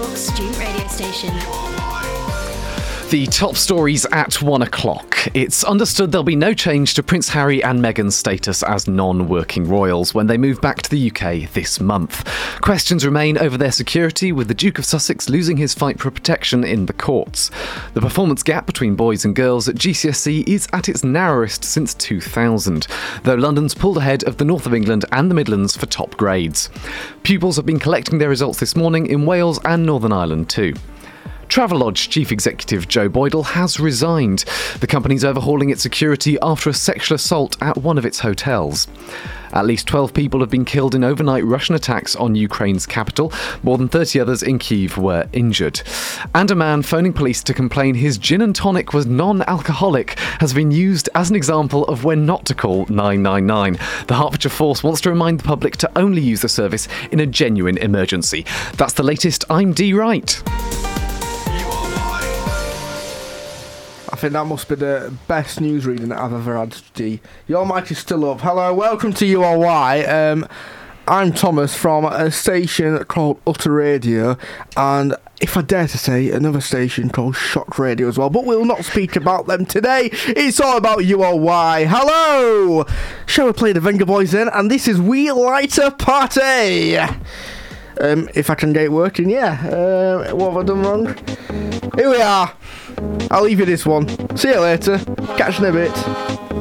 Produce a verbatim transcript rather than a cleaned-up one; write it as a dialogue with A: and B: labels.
A: York's student radio station.
B: The top stories at one o'clock. It's understood there'll be no change to Prince Harry and Meghan's status as non-working royals when they move back to the U K this month. Questions remain over their security, with the Duke of Sussex losing his fight for protection in the courts. The performance gap between boys and girls at G C S E is at its narrowest since two thousand, though London's pulled ahead of the North of England and the Midlands for top grades. Pupils have been collecting their results this morning in Wales and Northern Ireland too. Travelodge Chief Executive Joe Boydell has resigned. The company's overhauling its security after a sexual assault at one of its hotels. At least twelve people have been killed in overnight Russian attacks on Ukraine's capital. More than thirty others in Kyiv were injured. And a man phoning police to complain his gin and tonic was non-alcoholic has been used as an example of when not to call nine nine nine. The Hertfordshire Force wants to remind the public to only use the service in a genuine emergency. That's the latest. I'm Dee Wright.
C: I think that must be the best news reading that I've ever had, G. Your mic is still up. Hello, welcome to U R Y. Um, I'm Thomas from a station called Utter Radio, and if I dare to say, another station called Shock Radio as well, but we'll not speak about them today. It's all about U R Y. Hello! Shall we play the Venga Boys then? And this is We Light a Party! Um, if I can get it working, yeah. Uh, what have I done wrong? Here we are. I'll leave you this one. See you later. Catch you in a bit.